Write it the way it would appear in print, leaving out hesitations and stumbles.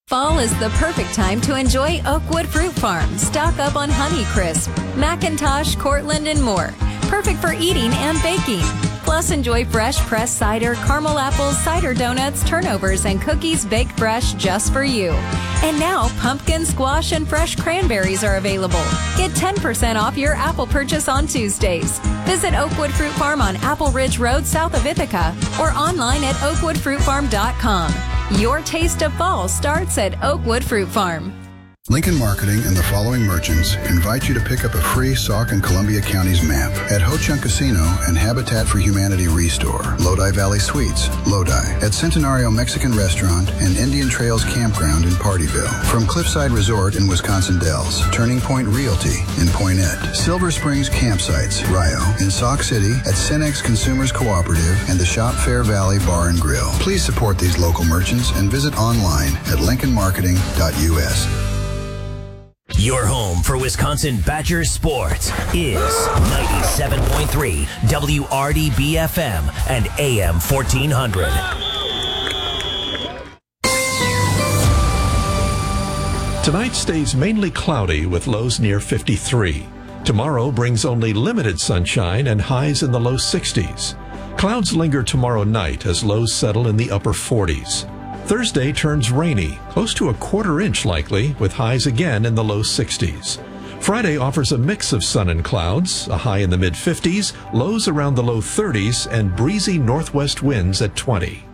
Fall is the perfect time to enjoy Oakwood Fruit Farm. Stock up on Honeycrisp, McIntosh, Cortland, and more. Perfect for eating and baking. Plus, enjoy fresh pressed cider, caramel apples, cider donuts, turnovers, and cookies baked fresh just for you. And now, pumpkin, squash, and fresh cranberries are available. Get 10% off your apple purchase on Tuesdays. Visit Oakwood Fruit Farm on Apple Ridge Road south of Ithaca or online at oakwoodfruitfarm.com. Your taste of fall starts at Oakwood Fruit Farm. Lincoln Marketing and the following merchants invite you to pick up a free Sauk and Columbia Counties map at Ho Chunk Casino and Habitat for Humanity Restore, Lodi Valley Suites, Lodi, at Centenario Mexican Restaurant and Indian Trails Campground in Partyville, from Cliffside Resort in Wisconsin Dells, Turning Point Realty in Poinet, Silver Springs Campsites, Rio, in Sauk City at Cenex Consumers Cooperative and the Shop Fair Valley Bar and Grill. Please support these local merchants and visit online at lincolnmarketing.us. Your home for Wisconsin Badgers sports is 97.3 WRDB-FM and AM 1400. Tonight stays mainly cloudy with lows near 53. Tomorrow brings only limited sunshine and highs in the low 60s. Clouds linger tomorrow night as lows settle in the upper 40s. Thursday turns rainy, close to a quarter-inch likely, with highs again in the low 60s. Friday offers a mix of sun and clouds, a high in the mid-50s, lows around the low 30s, and breezy northwest winds at 20.